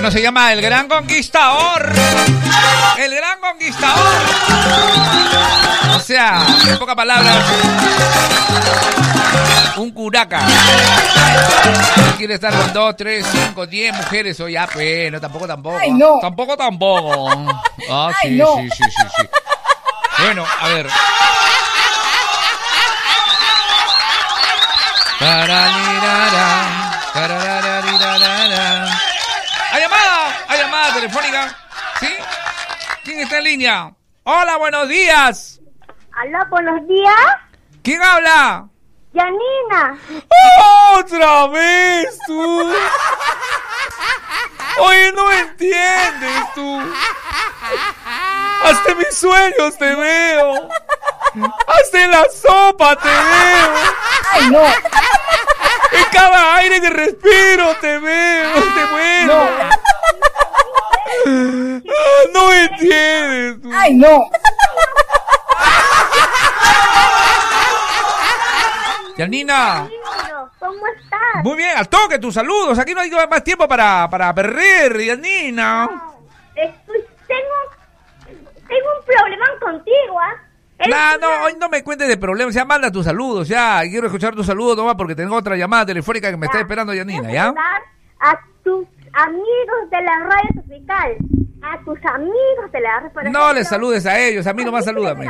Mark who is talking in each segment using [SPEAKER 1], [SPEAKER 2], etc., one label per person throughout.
[SPEAKER 1] Bueno, se llama El Gran Conquistador. El Gran Conquistador. O sea, en pocas palabras, un curaca. Quiere estar con 2, 3, 5, 10 mujeres. O ya, pues, no, tampoco.
[SPEAKER 2] Ay, no.
[SPEAKER 1] Tampoco. Ah,
[SPEAKER 2] Ay,
[SPEAKER 1] sí,
[SPEAKER 2] no.
[SPEAKER 1] sí. Bueno, a ver. Hay llamada telefónica. ¿Sí? ¿Quién está en línea? Hola, buenos días.
[SPEAKER 3] Hola, buenos días.
[SPEAKER 1] ¿Quién habla?
[SPEAKER 3] Yanina.
[SPEAKER 1] ¡Otra vez tú! Oye, no entiendes tú. Hasta en mis sueños te veo. Hasta en la sopa te veo.
[SPEAKER 2] Ay, no.
[SPEAKER 1] En cada aire que respiro te veo. Te muero. No entiendes tú.
[SPEAKER 2] Ay, no.
[SPEAKER 1] Yanina.
[SPEAKER 3] ¿Cómo estás?
[SPEAKER 1] Muy bien, al toque tus saludos. Aquí no hay más tiempo para perder, Yanina.
[SPEAKER 3] Tengo un problema contigo, ¿ah?
[SPEAKER 1] No, hoy no me cuentes de problemas, ya manda tus saludos, ya. Quiero escuchar tus saludos nomás porque tengo otra llamada telefónica que me está esperando Yanina, ¿ya?
[SPEAKER 3] A tus amigos de la radio tropical. A tus amigos de la radio.
[SPEAKER 1] No les saludes a ellos, a mí nomás salúdame.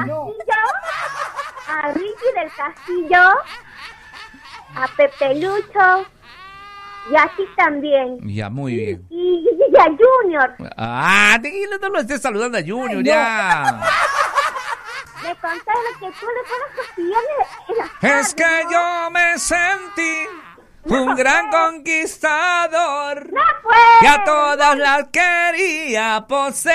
[SPEAKER 3] A Ricky del Castillo, a Pepe Lucho y a ti también.
[SPEAKER 1] Ya, muy bien.
[SPEAKER 3] Y a Junior.
[SPEAKER 1] No lo estés saludando a Junior, ya.
[SPEAKER 3] Me contaron que tú le pones costillones en las
[SPEAKER 1] Es que yo me sentí un gran conquistador.
[SPEAKER 3] ¡No, pues!
[SPEAKER 1] Y a todas las quería poseer.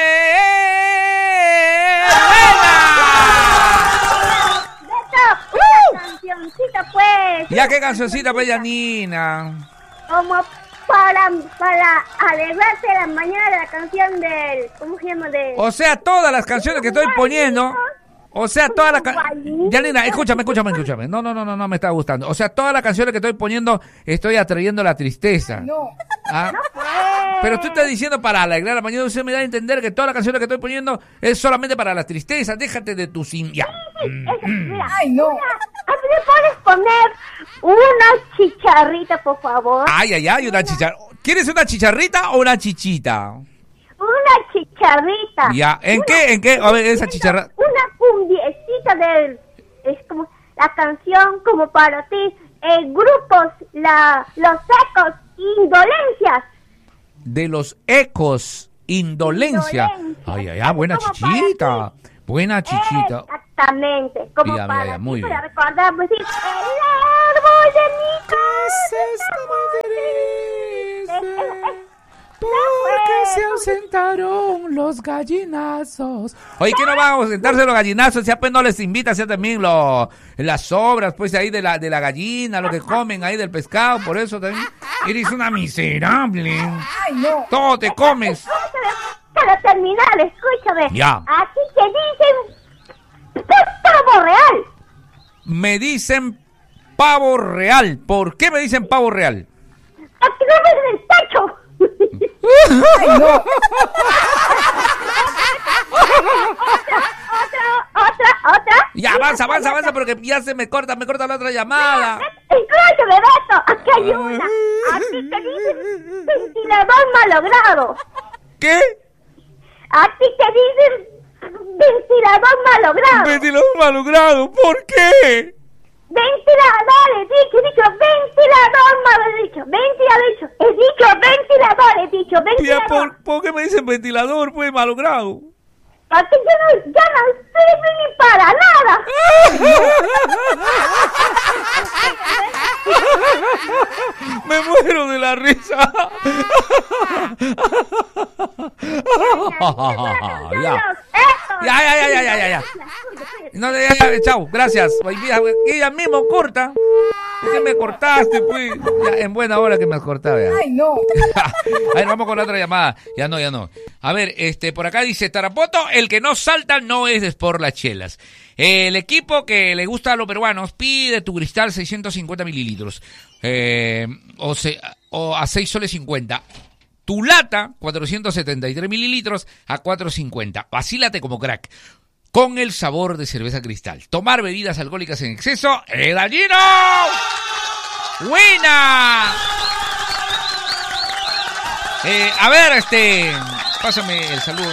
[SPEAKER 3] Una cancioncita, pues.
[SPEAKER 1] ¿Ya qué cancioncita, pues, Yanina?
[SPEAKER 3] Como para alegrarte la mañana de la canción del... ¿Cómo se llama?
[SPEAKER 1] O sea, todas las canciones que estoy poniendo... O sea, todas las canciones... Yanina, escúchame. No me está gustando. O sea, todas las canciones que estoy poniendo, estoy atrayendo la tristeza.
[SPEAKER 2] No.
[SPEAKER 1] ¿Ah? Pero tú estás diciendo para alegrar la mañana. Usted me da a entender que todas las canciones que estoy poniendo es solamente para la tristeza. Déjate de tu ya.
[SPEAKER 3] Mira,
[SPEAKER 2] Ay, no.
[SPEAKER 3] ¿me puedes poner una chicharrita, por favor?
[SPEAKER 1] Ay, una chicharrita. ¿Quieres una chicharrita o una chichita?
[SPEAKER 3] Una chicharrita.
[SPEAKER 1] Ya, ¿en qué? A ver, esa chicharra...
[SPEAKER 3] Una cumbiecita es como la canción como para ti. Grupos, los ecos, indolencias.
[SPEAKER 1] De los ecos, indolencia. Ay, buena chichita. Buena chichita.
[SPEAKER 3] Exactamente. Como
[SPEAKER 1] Ya,
[SPEAKER 3] para
[SPEAKER 1] muy
[SPEAKER 3] ti,
[SPEAKER 1] bien.
[SPEAKER 3] para recordar, pues, el árbol de mi casa.
[SPEAKER 1] Porque se ausentaron los gallinazos. Oye, ¿qué no van a ausentarse los gallinazos? Ya pues no les invitas, ya también las sobras, pues ahí de la gallina, lo que comen ahí del pescado, por eso también eres una miserable.
[SPEAKER 2] Ay, no.
[SPEAKER 1] Todo te comes.
[SPEAKER 3] Para terminar, escúchame.
[SPEAKER 1] Ya.
[SPEAKER 3] Aquí te dicen pavo real.
[SPEAKER 1] Me dicen pavo real. ¿Por qué me dicen pavo real?
[SPEAKER 3] Aquí no ves el tacho.
[SPEAKER 2] Ay, no.
[SPEAKER 3] Otra.
[SPEAKER 1] Ya, avanza, porque ya se me corta la otra llamada.
[SPEAKER 3] Escúchame, Beto. Aquí hay una. Aquí te dicen ventilador malogrado.
[SPEAKER 1] ¿Qué?
[SPEAKER 3] Aquí te dicen ventilador malogrado.
[SPEAKER 1] Ventilador malogrado, ¿por qué?
[SPEAKER 3] Ventilador, he dicho ventilador ventilador.
[SPEAKER 1] ¿Por qué me dicen ventilador, pues, malogrado?
[SPEAKER 3] Aquí ya no sirve ni para nada.
[SPEAKER 1] Me muero de la risa. Ya. No, ya, chao, gracias. Ella mismo corta. ¿Por qué me cortaste, pues? Ya, en buena hora que me has cortado, ya.
[SPEAKER 2] Ay, no.
[SPEAKER 1] A ver, vamos con la otra llamada. Ya no. A ver, por acá dice Tarapoto, el que no salta no es por las chelas. El equipo que le gusta a los peruanos pide tu cristal 650 mililitros. O a 6 soles 50. Tu lata, 473 mililitros a 4.50. Vacílate como crack. Con el sabor de cerveza Cristal. Tomar bebidas alcohólicas en exceso es dañino. ¡Buena! A ver, pásame el saludo.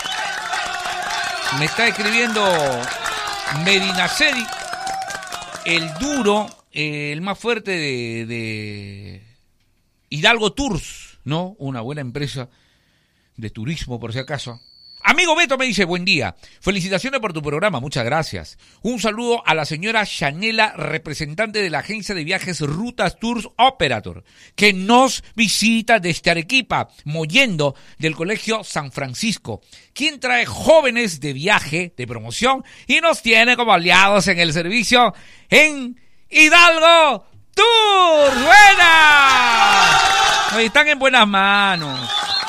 [SPEAKER 1] Me está escribiendo Medinaceli, el duro, el más fuerte de Hidalgo Tours, ¿no? Una buena empresa de turismo, por si acaso. Amigo Beto me dice, buen día, felicitaciones por tu programa, muchas gracias. Un saludo a la señora Chanela, representante de la agencia de viajes Rutas Tours Operator, que nos visita desde Arequipa, Mollendo, del Colegio San Francisco, quien trae jóvenes de viaje, de promoción, y nos tiene como aliados en el servicio en Hidalgo Tours. ¡Buena! Están en buenas manos.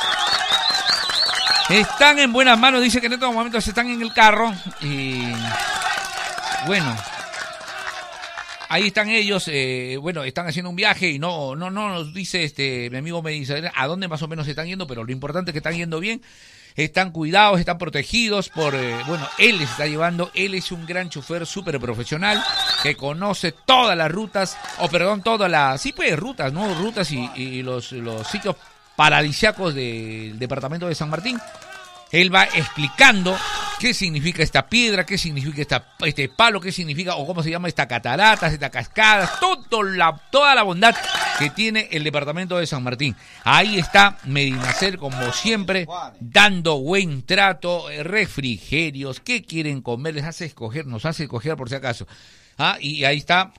[SPEAKER 1] Están en buenas manos, dice que en estos momentos están en el carro y bueno, ahí están ellos, están haciendo un viaje y no nos dice mi amigo me dice a dónde más o menos están yendo, pero lo importante es que están yendo bien, están cuidados, están protegidos por, él les está llevando, él es un gran chofer súper profesional que conoce todas las rutas, rutas, ¿no? Rutas y los sitios paradisíacos del departamento de San Martín. Él va explicando qué significa esta piedra, qué significa este palo, qué significa o cómo se llama esta catarata, esta cascada, toda la bondad que tiene el departamento de San Martín. Ahí está Medinacel, como siempre, dando buen trato, refrigerios, qué quieren comer, nos hace escoger por si acaso. Y ahí está,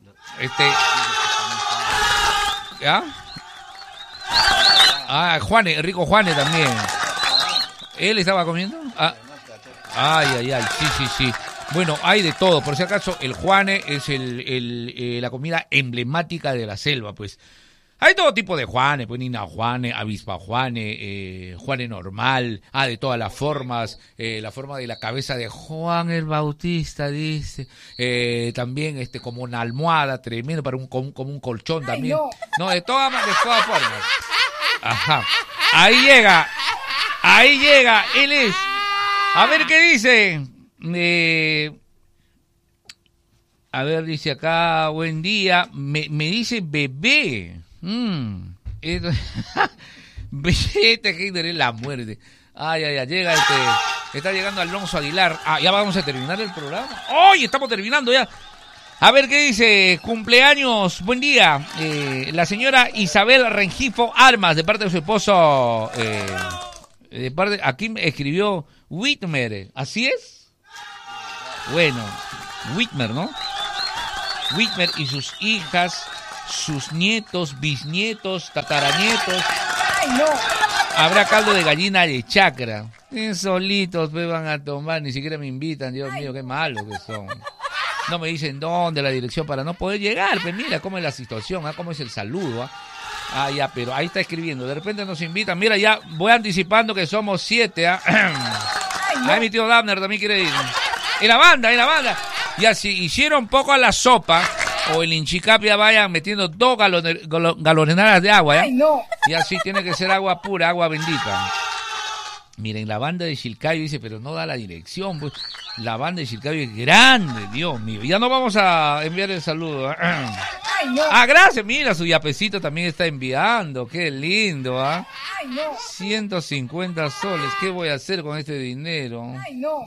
[SPEAKER 1] Juane, rico Juane también. ¿Él estaba comiendo? Sí. Bueno, hay de todo. Por si acaso, el Juane es la comida emblemática de la selva, pues. Hay todo tipo de Juane, pues Nina Juane, Avispa Juane, Juane normal, de todas las formas, la forma de la cabeza de Juan el Bautista, dice, también como una almohada tremendo para como un colchón también. No, de todas formas. Ajá. Ahí llega, él es. A ver qué dice. A ver, dice acá, buen día. Me dice bebé. Este hater es la muerte. Llega está llegando Alonso Aguilar. Ya vamos a terminar el programa. ¡Ay! Estamos terminando ya. A ver qué dice, cumpleaños, buen día, la señora Isabel Rengifo Armas, de parte de su esposo, aquí me escribió Whitmer, ¿así es? Bueno, Whitmer, ¿no? Whitmer y sus hijas, sus nietos, bisnietos, tataranietos.
[SPEAKER 2] ¡Ay, no!
[SPEAKER 1] Habrá caldo de gallina de chacra. Solitos me van a tomar, ni siquiera me invitan, Dios mío, qué malos que son. No me dicen dónde, la dirección para no poder llegar. Pues mira cómo es la situación, cómo es el saludo. Pero ahí está escribiendo. De repente nos invitan. Mira, ya voy anticipando que somos 7. Ahí mi tío Dabner también quiere ir. En la banda. Ya si hicieron poco a la sopa o el hinchicapia vayan metiendo 2 galonenadas de agua.
[SPEAKER 2] ¡Ay, no!
[SPEAKER 1] Y así tiene que ser agua pura, agua bendita. Miren, la banda de Chilcayo dice, pero no da la dirección, pues. La banda de Chilcayo es grande, Dios mío. Ya no vamos a enviar el saludo.
[SPEAKER 2] ¡Ay, no!
[SPEAKER 1] Gracias, mira, su yapecito también está enviando. Qué lindo,
[SPEAKER 2] ¡Ay, no!
[SPEAKER 1] 150 soles, ¿qué voy a hacer con este dinero?
[SPEAKER 2] ¡Ay, no!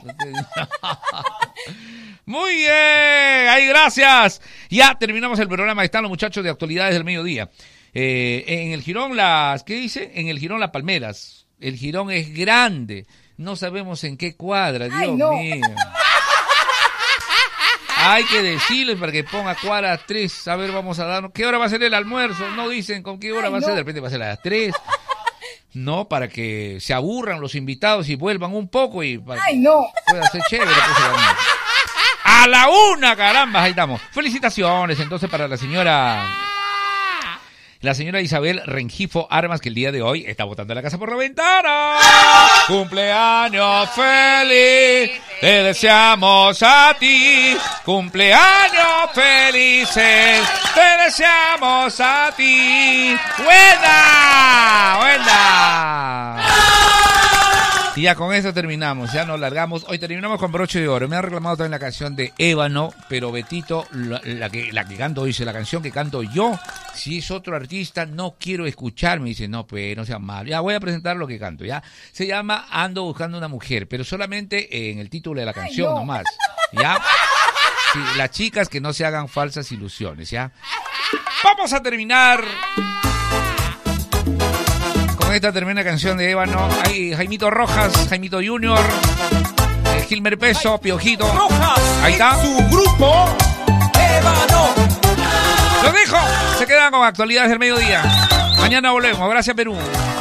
[SPEAKER 1] Muy bien, ahí gracias. Ya terminamos el programa, están los muchachos de actualidades del mediodía. En el Girón ¿qué dice? En el Girón Las Palmeras. El Girón es grande. No sabemos en qué cuadra, Dios mío. Hay que decirles para que ponga cuadra 3. A ver, vamos a dar. ¿Qué hora va a ser el almuerzo? No dicen con qué hora va a ser. De repente va a ser a las 3. No, para que se aburran los invitados y vuelvan un poco y para que pueda ser chévere. Pues, a la 1, caramba, ahí estamos. Felicitaciones entonces para la señora Isabel Rengifo Armas, que el día de hoy está botando la casa por la ventana. ¡Cumpleaños feliz! Te deseamos a ti. ¡Cumpleaños felices! Te deseamos a ti. ¡Buena! Y ya con eso terminamos, ya nos largamos. Hoy terminamos con broche de oro. Me han reclamado también la canción de Ébano, pero Betito, la que canto, dice, la canción que canto yo, si es otro artista, no quiero escuchar. Me dice, no, pues, no sea malo. Ya voy a presentar lo que canto, ¿ya? Se llama Ando buscando una mujer, pero solamente en el título de la canción nomás, ¿ya? Sí, las chicas que no se hagan falsas ilusiones, ¿ya? Vamos a terminar... Con esta termina canción de Ébano. Hay Jaimito Rojas, Jaimito Junior, Gilmer Peso, Piojito. Ahí está.
[SPEAKER 4] Su grupo Ébano.
[SPEAKER 1] Los dejo. Se quedan con actualidades del mediodía. Mañana volvemos. Gracias, Perú.